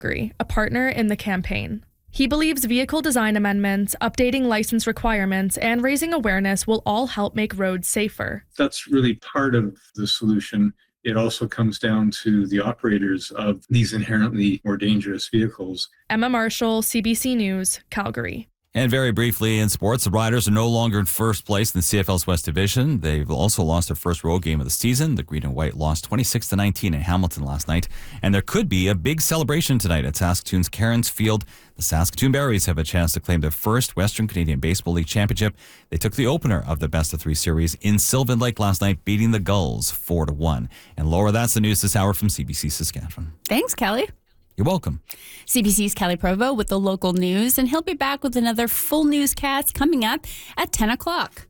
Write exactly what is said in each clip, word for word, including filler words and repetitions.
Calgary, a partner in the campaign. He believes vehicle design amendments, updating license requirements, and raising awareness will all help make roads safer. That's really part of the solution. It also comes down to the operators of these inherently more dangerous vehicles. Emma Marshall, C B C News, Calgary. And very briefly in sports, the Riders are no longer in first place in the C F L's West Division. They've also lost their first road game of the season. The Green and White lost twenty-six to nineteen in Hamilton last night. And there could be a big celebration tonight at Saskatoon's Cairns Field. The Saskatoon Berries have a chance to claim their first Western Canadian Baseball League championship. They took the opener of the best of three series in Sylvan Lake last night, beating the Gulls four to one. And Laura, that's the news this hour from C B C Saskatchewan. Thanks, Kelly. You're welcome. C B C's Kelly Provo with the local news, and he'll be back with another full newscast coming up at ten o'clock.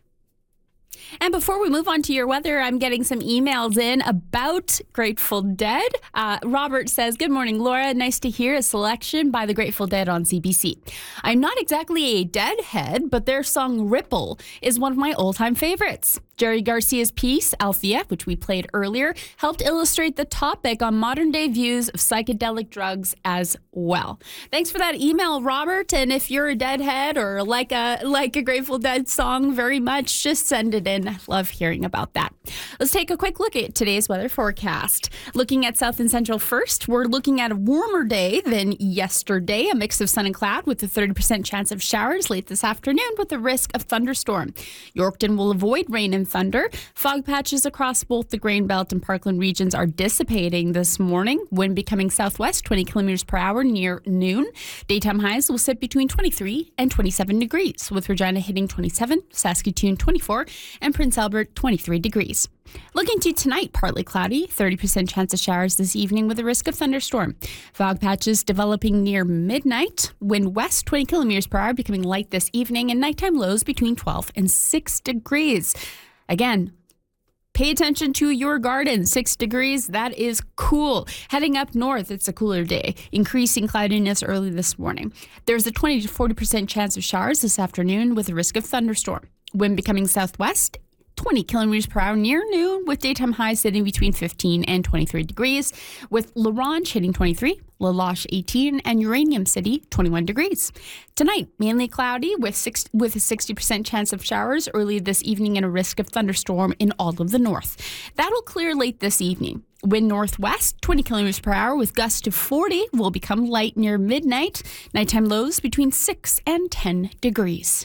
And before we move on to your weather, I'm getting some emails in about Grateful Dead. Uh, Robert says, good morning, Laura. Nice to hear a selection by the Grateful Dead on C B C. I'm not exactly a Deadhead, but their song Ripple is one of my all-time favorites. Jerry Garcia's piece, Althea, which we played earlier, helped illustrate the topic on modern-day views of psychedelic drugs as well. Thanks for that email, Robert. And if you're a Deadhead or like a like a Grateful Dead song very much, just send it in. Love hearing about that. Let's take a quick look at today's weather forecast. Looking at South and Central first, we're looking at a warmer day than yesterday, a mix of sun and cloud with a thirty percent chance of showers late this afternoon with a risk of thunderstorm. Yorkton will avoid rain and thunder. Fog patches across both the Grain Belt and Parkland regions are dissipating this morning. Wind becoming southwest, twenty kilometers per hour near noon. Daytime highs will sit between twenty-three and twenty-seven degrees, with Regina hitting twenty-seven, Saskatoon twenty-four, and Prince Albert twenty-three degrees. Looking to tonight, partly cloudy, thirty percent chance of showers this evening with a risk of thunderstorm. Fog patches developing near midnight. Wind west, twenty kilometers per hour, becoming light this evening, and nighttime lows between twelve and six degrees. Again, pay attention to your garden. Six degrees, that is cool. Heading up north, it's a cooler day. Increasing cloudiness early this morning. There's a twenty to forty percent chance of showers this afternoon with a risk of thunderstorm. Wind becoming southwest, twenty kilometers per hour near noon, with daytime highs sitting between fifteen and twenty-three degrees, with La Ronge hitting twenty-three, La Loche eighteen, and Uranium City twenty-one degrees. Tonight, mainly cloudy with six, with a sixty percent chance of showers early this evening and a risk of thunderstorm in all of the north. That'll clear late this evening. Wind northwest, twenty kilometers per hour with gusts to forty, will become light near midnight. Nighttime lows between six and ten degrees.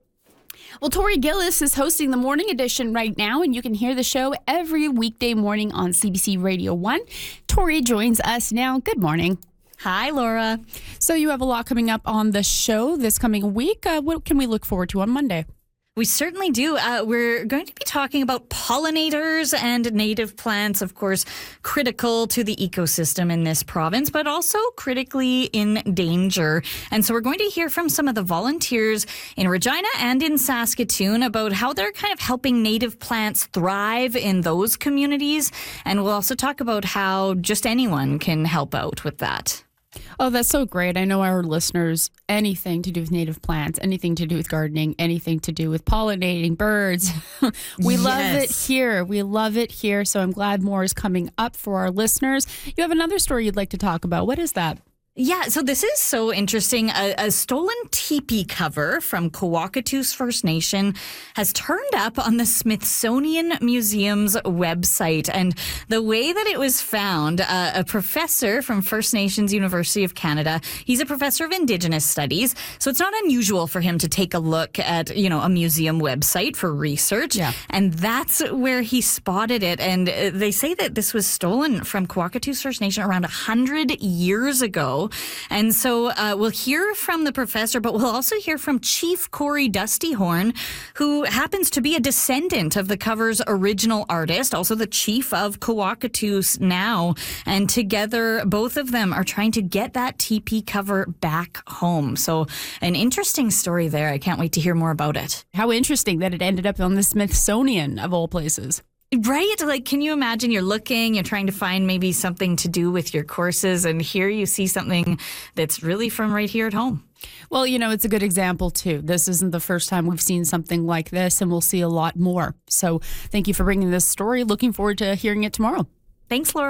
Well, Tori Gillis is hosting the morning edition right now, and you can hear the show every weekday morning on C B C Radio one. Tori joins us now. Good morning. Hi, Laura. So you have a lot coming up on the show this coming week. Uh, what can we look forward to on Monday? We certainly do. Uh, we're going to be talking about pollinators and native plants, of course, critical to the ecosystem in this province, but also critically in danger. And so we're going to hear from some of the volunteers in Regina and in Saskatoon about how they're kind of helping native plants thrive in those communities. And we'll also talk about how just anyone can help out with that. Oh, that's so great. I know our listeners, anything to do with native plants, anything to do with gardening, anything to do with pollinating birds. we yes. love it here. We love it here. So I'm glad more is coming up for our listeners. You have another story you'd like to talk about. What is that? Yeah, so this is so interesting. A, a stolen teepee cover from Kawakatus First Nation has turned up on the Smithsonian Museum's website. And the way that it was found, uh, a professor from First Nations University of Canada, he's a professor of Indigenous Studies, so it's not unusual for him to take a look at, you know, a museum website for research. Yeah. And that's where he spotted it. And they say that this was stolen from Kawakatus First Nation around one hundred years ago. And so uh, we'll hear from the professor, but we'll also hear from Chief Corey Dustyhorn, who happens to be a descendant of the cover's original artist, also the chief of Kawakatus now. And together, both of them are trying to get that teepee cover back home. So an interesting story there. I can't wait to hear more about it. How interesting that it ended up on the Smithsonian, of all places. Right? Like, can you imagine you're looking, you're trying to find maybe something to do with your courses, and here you see something that's really from right here at home. Well, you know, it's a good example, too. This isn't the first time we've seen something like this, and we'll see a lot more. So thank you for bringing this story. Looking forward to hearing it tomorrow. Thanks, Laura.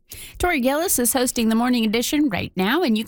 Tori Gillis is hosting the morning edition right now, and you